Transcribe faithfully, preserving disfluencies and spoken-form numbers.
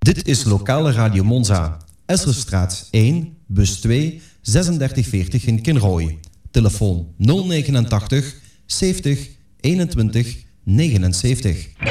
Dit is lokale Radio Monza. Esselstraat één, bus twee, zesendertig veertig in Kinrooi. Telefoon nul negenentachtig zeventig eenentwintig negenenzeventig.